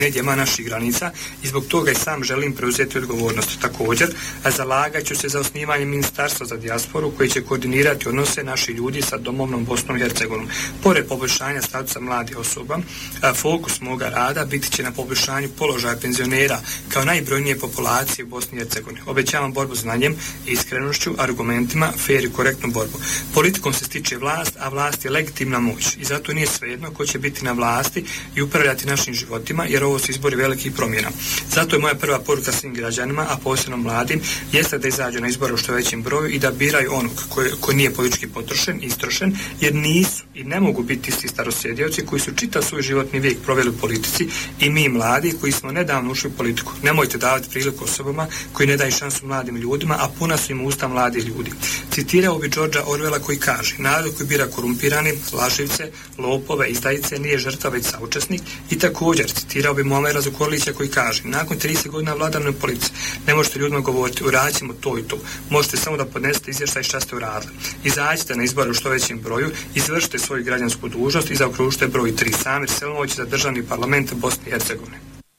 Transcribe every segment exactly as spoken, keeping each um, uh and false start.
medijama naših granica i zbog toga i sam želim preuzeti odgovornost. Također, zalagat ću se za osnivanje ministarstva za dijasporu koji će koordinirati odnose naših ljudi sa domovnom Bosnom i Hercegovinom. Pored poboljšanja statusa mladih osoba, fokus moga rada biti će na poboljšanju položaja penzionera kao najbrojnije populacije u Bosni i Hercegovini. Obećavam borbu znanjem, iskrenošću, argumentima, fer i korektnu borbu. Politikom se stiče vlast, a vlast je legitimna moć i zato nije svejedno ko će biti na vlasti i upravljati našim životima, jer ovo su izbori velikih promjena. Zato je moja prva poruka svim građanima, a posebno mladim, jeste da izađu na izbore u što većem broju i da biraju onog koji, koji nije politički potrošen i istrošen, jer nisu i ne mogu biti isti starosjedioci koji su čitav svoj životni vijek proveli u politici i mi mladi koji smo nedavno ušli u politiku. Nemojte davati priliku osobama koji ne daju šansu mladim ljudima, a puna su im usta mladi ljudi. Citirao bi Georgea Orwella koji kaže: narod koji bira korumpirani, laživce, lopove, izdajice nije žrtva već saučesnik. I također citirao bi Muamera Zukorlića koji kaže: nakon trideset godina vladavine politike ne možete ljudima govoriti uradit ćemo to i to. Možete samo da podnesete izvještaj šta ste uradili. Izađite na izbore u što većem broju, izvršite svoju građansku dužnost i zaokružite broj tri. Samir Selimović za državni parlament Bosne i Hercegovine.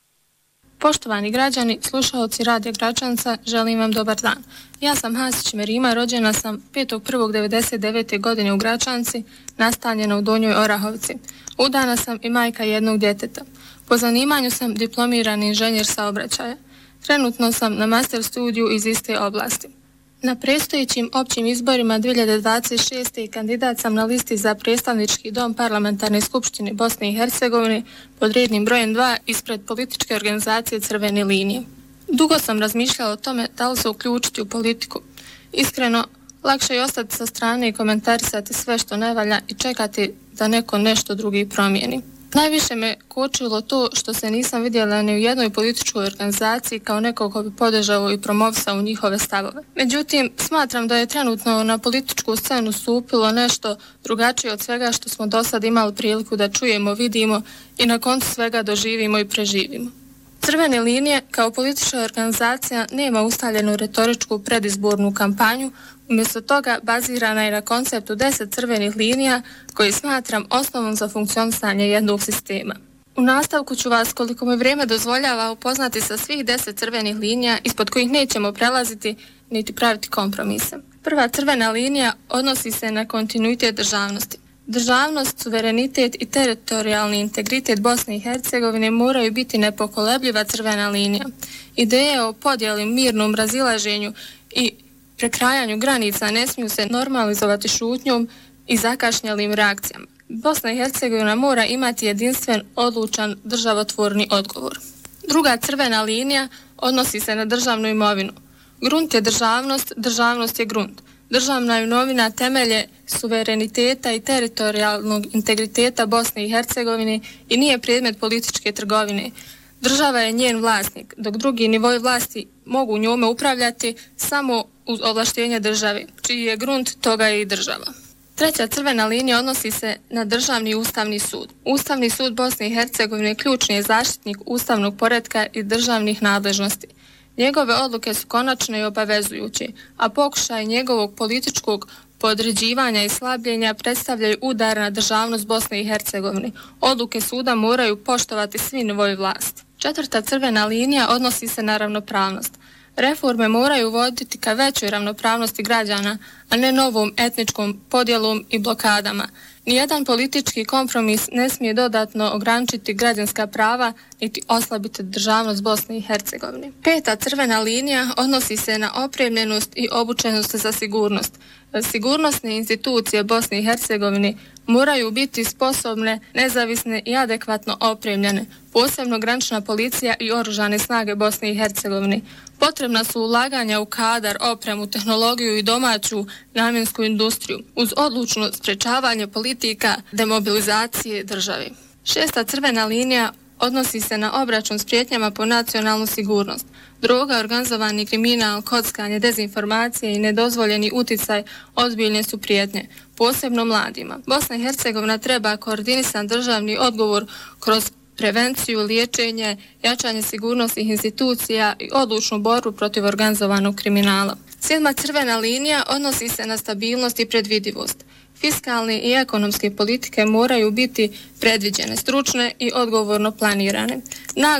Poštovani građani, slušalci Radija Gračanca, želim vam dobar dan. Ja sam Hasić Merima, rođena sam petog prvog devedeset devete. godine u Gračanci, nastanjena u Donjoj Orahovici. Udana sam i majka jednog djeteta. Po zanimanju sam diplomirani inženjer saobraćaja. Trenutno sam na master studiju iz iste oblasti. Na predstojećim općim izborima dvije hiljade dvadeset šeste. kandidat sam na listi za predstavnički dom Parlamentarne skupštine Bosne i Hercegovine pod rednim brojem dva ispred političke organizacije Crvene linije. Dugo sam razmišljala o tome da li se uključiti u politiku. Iskreno, lakše je ostati sa strane i komentarisati sve što ne valja i čekati da neko nešto drugi promijeni. Najviše me kočilo to što se nisam vidjela ni u jednoj političkoj organizaciji kao neko ko bi podržao i promovisao njihove stavove. Međutim, smatram da je trenutno na političku scenu stupilo nešto drugačije od svega što smo do sad imali priliku da čujemo, vidimo i na koncu svega doživimo i preživimo. Crvene linije kao politička organizacija nema ustaljenu retoričku predizbornu kampanju, umjesto toga bazirana je na konceptu deset crvenih linija koji smatram osnovom za funkcionisanje jednog sistema. U nastavku ću vas, koliko mi vrijeme dozvoljava, upoznati sa svih deset crvenih linija ispod kojih nećemo prelaziti niti praviti kompromise. Prva crvena linija odnosi se na kontinuitet državnosti. Državnost, suverenitet i teritorijalni integritet Bosne i Hercegovine moraju biti nepokolebljiva crvena linija. Ideje o podjeli, mirnom razilaženju i prekrajanju granica ne smiju se normalizovati šutnjom i zakašnjelim reakcijama. Bosna i Hercegovina mora imati jedinstven, odlučan, državotvorni odgovor. Druga crvena linija odnosi se na državnu imovinu. Grunt je državnost, državnost je grunt. Državna imovina temelje suvereniteta i teritorijalnog integriteta Bosne i Hercegovine i nije predmet političke trgovine. Država je njen vlasnik, dok drugi nivoi vlasti mogu njome upravljati samo uz ovlaštenje države, čiji je grunt, toga je i država. Treća crvena linija odnosi se na državni ustavni sud. Ustavni sud Bosne i Hercegovine ključni je zaštitnik ustavnog poretka i državnih nadležnosti. Njegove odluke su konačne i obavezujuće, a pokušaj njegovog političkog podređivanja i slabljenja predstavljaju udar na državnost Bosne i Hercegovine. Odluke suda moraju poštovati svi nivoi vlasti. Četvrta crvena linija odnosi se na ravnopravnost. Reforme moraju voditi ka većoj ravnopravnosti građana, a ne novom etničkom podjelom i blokadama. Nijedan politički kompromis ne smije dodatno ograničiti građanska prava niti oslabiti državnost Bosne i Hercegovine. Peta crvena linija odnosi se na opremljenost i obučenost za sigurnost. Sigurnosne institucije Bosne i Hercegovine moraju biti sposobne, nezavisne i adekvatno opremljene, posebno granična policija i oružane snage Bosne i Hercegovine. Potrebna su ulaganja u kadar, opremu, tehnologiju i domaću namjensku industriju, uz odlučno sprečavanje politika demobilizacije države. Šesta crvena linija odnosi se na obračun s prijetnjama po nacionalnu sigurnost. Droga, organizovani kriminal, kockanje, dezinformacije i nedozvoljeni uticaj ozbiljne su prijetnje, posebno mladima. Bosna i Hercegovina treba koordinisan državni odgovor kroz prevenciju, liječenje, jačanje sigurnosnih institucija i odlučnu borbu protiv organizovanog kriminala. Sedma crvena linija odnosi se na stabilnost i predvidivost. Fiskalne i ekonomske politike moraju biti predviđene, stručne i odgovorno planirane.